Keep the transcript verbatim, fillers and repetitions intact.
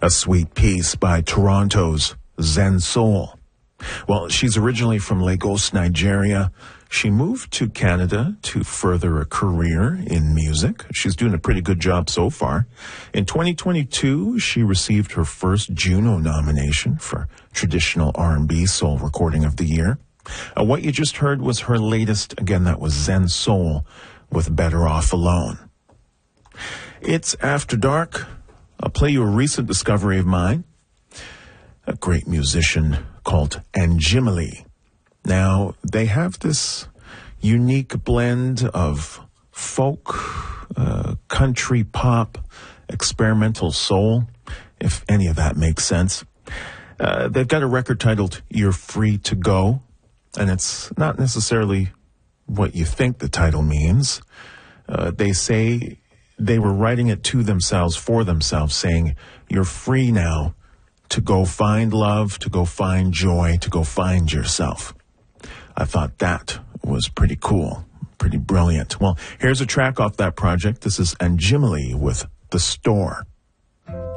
A sweet piece by Toronto's Zen Soul. Well, she's originally from Lagos, Nigeria. She moved to Canada to further a career in music. She's doing a pretty good job so far. In twenty twenty-two, she received her first Juno nomination for Traditional R and B Soul Recording of the Year. Uh, what you just heard was her latest. Again, that was Zen Soul with Better Off Alone. It's After Dark. I'll play you a recent discovery of mine. A great musician called Anjimile. Now, they have this unique blend of folk, uh, country pop, experimental soul, if any of that makes sense. Uh, they've got a record titled You're Free to Go, and it's not necessarily what you think the title means. Uh, they say they were writing it to themselves, for themselves, saying, you're free now to go find love, to go find joy, to go find yourself. I thought that was pretty cool, pretty brilliant. Well, here's a track off that project. This is Anjimile with The Store.